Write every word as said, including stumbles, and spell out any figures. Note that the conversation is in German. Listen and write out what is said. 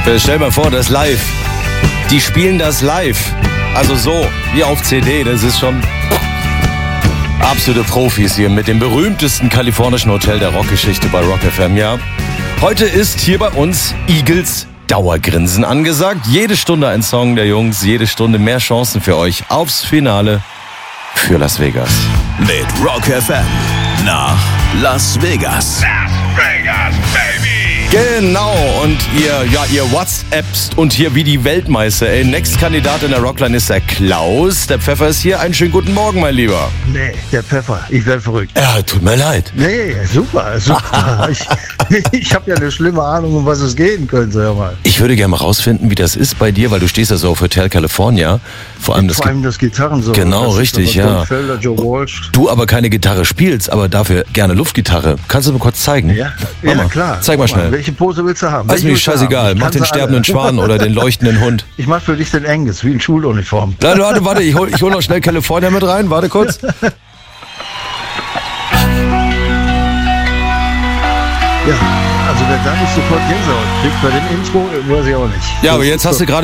Stell mal vor, das live. Die spielen das live. Also so, wie auf C D. Das ist schon absolute Profis hier mit dem berühmtesten kalifornischen Hotel der Rockgeschichte bei Rock F M, ja. Heute ist hier bei uns Eagles Dauergrinsen angesagt. Jede Stunde ein Song der Jungs, jede Stunde mehr Chancen für euch aufs Finale für Las Vegas. Mit Rock F M nach Las Vegas. Las Vegas, baby! Genau, und ihr, ja, ihr WhatsAppst und hier wie die Weltmeister. Ey, Next Kandidat in der Rockline ist der Klaus. Der Pfeffer ist hier. Einen schönen guten Morgen, mein Lieber. Nee, der Pfeffer. Ich werde verrückt. Ja, tut mir leid. Nee, super, super. ich ich habe ja eine schlimme Ahnung, um was es gehen könnte, hör mal. Ich würde gerne mal rausfinden, wie das ist bei dir, weil du stehst ja so auf Hotel California. Vor allem das, Vor allem das Gitarrensolo. Genau, das richtig, ja. ja. Felder, Joe Walsh. Du aber keine Gitarre spielst, aber dafür gerne Luftgitarre. Kannst du mir kurz zeigen? Ja, Mach ja mal. klar. Zeig mal schnell. Welche Pose willst du haben? Also mir scheißegal. Mach den sterbenden Schwan oder den leuchtenden Hund. Ich mach für dich den Angus, wie in Schuluniform. Warte, warte, warte. Ich hol, ich hol noch schnell California mit rein. Warte kurz. Ja, also wer da nicht sofort Gänsehaut kriegt bei dem Intro, weiß ich auch nicht. Ja, aber jetzt hast du gerade